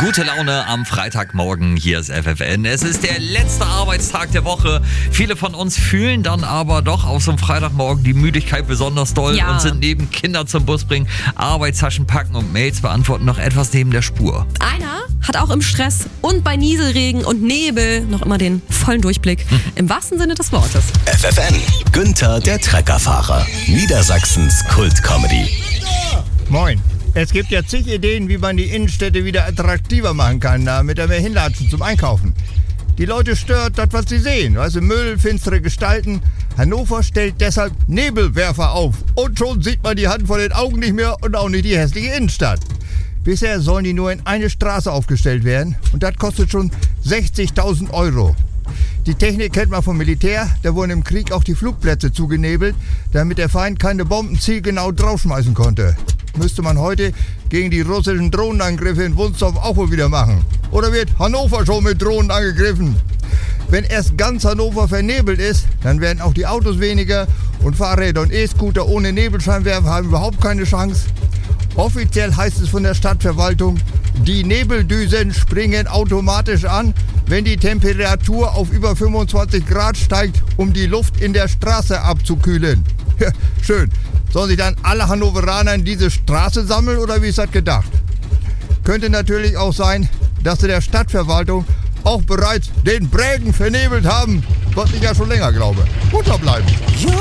Gute Laune am Freitagmorgen, hier ist FFN. Es ist der letzte Arbeitstag der Woche. Viele von uns fühlen dann aber doch auf so einem Freitagmorgen die Müdigkeit besonders doll und sind neben Kinder zum Bus bringen, Arbeitstaschen packen und Mails beantworten noch etwas neben der Spur. Einer hat auch im Stress und bei Nieselregen und Nebel noch immer den vollen Durchblick. Im wahrsten Sinne des Wortes. FFN, Günther der Treckerfahrer. Niedersachsens Kultcomedy. Moin. Es gibt ja zig Ideen, wie man die Innenstädte wieder attraktiver machen kann, damit er mehr hinlatschen zum Einkaufen. Die Leute stört das, was sie sehen. Also Müll, finstere Gestalten. Hannover stellt deshalb Nebelwerfer auf. Und schon sieht man die Hand vor den Augen nicht mehr und auch nicht die hässliche Innenstadt. Bisher sollen die nur in eine Straße aufgestellt werden. Und das kostet schon 60.000 €. Die Technik kennt man vom Militär. Da wurden im Krieg auch die Flugplätze zugenebelt, damit der Feind keine Bomben zielgenau draufschmeißen konnte. Müsste man heute gegen die russischen Drohnenangriffe in Wunsdorf auch wohl wieder machen. Oder wird Hannover schon mit Drohnen angegriffen? Wenn erst ganz Hannover vernebelt ist, dann werden auch die Autos weniger und Fahrräder und E-Scooter ohne Nebelscheinwerfer haben überhaupt keine Chance. Offiziell heißt es von der Stadtverwaltung, die Nebeldüsen springen automatisch an, wenn die Temperatur auf über 25 Grad steigt, um die Luft in der Straße abzukühlen. Ja, schön. Sollen sich dann alle Hannoveraner in diese Straße sammeln oder wie ist das gedacht? Könnte natürlich auch sein, dass sie der Stadtverwaltung auch bereits den Brägen vernebelt haben, was ich ja schon länger glaube. Munter bleiben.